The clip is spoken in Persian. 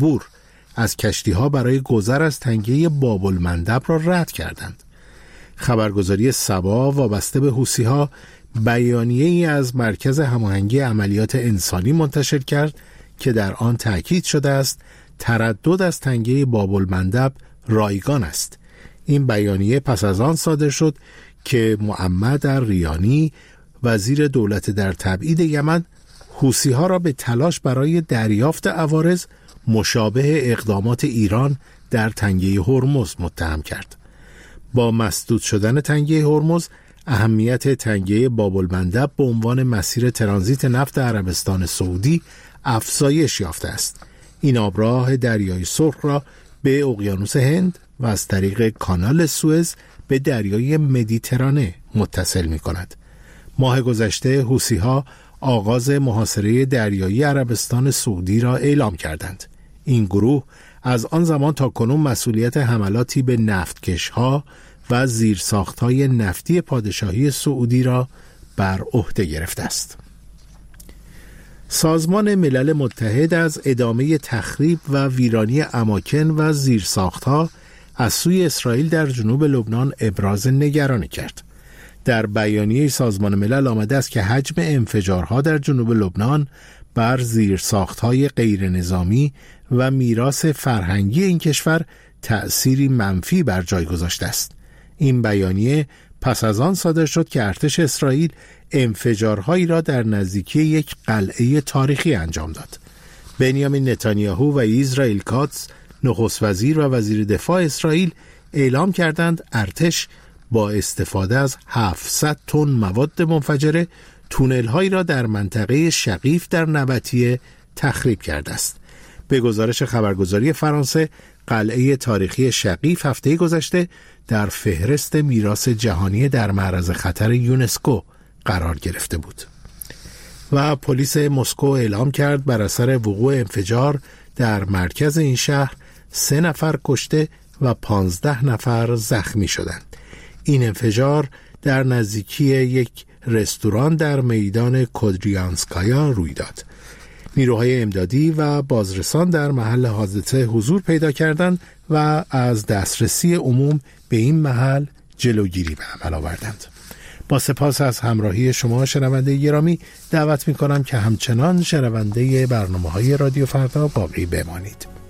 عبور از کشتی‌ها برای گذر از تنگه باب المندب را رد کردند. خبرگزاری سبا وابسته به حوثی‌ها بیانیه‌ای از مرکز هماهنگی عملیات انسانی منتشر کرد که در آن تأکید شده است تردد از تنگه باب المندب رایگان است. این بیانیه پس از آن صادر شد که محمد الریانی وزیر دولت در تبعید یمن حوثی‌ها را به تلاش برای دریافت عوارض مشابه اقدامات ایران در تنگه هرمز متهم کرد. با مسدود شدن تنگه هرمز، اهمیت تنگه باب المندب به عنوان مسیر ترانزیت نفت عربستان سعودی افزایش یافته است. این آبراه دریای سرخ را به اقیانوس هند و از طریق کانال سوئز به دریای مدیترانه متصل می کند. ماه گذشته حوثی‌ها آغاز محاصره دریایی عربستان سعودی را اعلام کردند. این گروه از آن زمان تا کنون مسئولیت حملاتی به نفتکش‌ها و زیرساخت‌های نفتی پادشاهی سعودی را بر عهده گرفته است. سازمان ملل متحد از ادامه تخریب و ویرانی اماکن و زیرساخت‌ها از سوی اسرائیل در جنوب لبنان ابراز نگرانی کرد. در بیانیه سازمان ملل آمده است که حجم انفجارها در جنوب لبنان بر زیرساخت‌های غیر نظامی و میراث فرهنگی این کشور تأثیری منفی بر جای گذاشته است. این بیانیه پس از آن صادر شد که ارتش اسرائیل انفجارهایی را در نزدیکی یک قلعه تاریخی انجام داد. بنیامین نتانیاهو و اسرائیل کاتز، نخست وزیر و وزیر دفاع اسرائیل، اعلام کردند ارتش با استفاده از 700 تن مواد منفجره تونل‌هایی را در منطقه شقیف در نبطیه تخریب کرده است. به گزارش خبرگزاری فرانسه، قلعه تاریخی شقیف هفته گذشته در فهرست میراث جهانی در معرض خطر یونسکو قرار گرفته بود. و پلیس مسکو اعلام کرد بر اثر وقوع انفجار در مرکز این شهر 3 نفر کشته و 15 نفر زخمی شدند. این انفجار در نزدیکی یک رستوران در میدان کودریانسکایا روی داد. نیروهای امدادی و بازرسان در محل حادثه حضور پیدا کردند و از دسترسی عموم به این محل جلوگیری به عمل آوردند. با سپاس از همراهی شما شنونده گرامی، دعوت می‌کنم که همچنان شنونده برنامه‌های رادیو فردا باقی بمانید.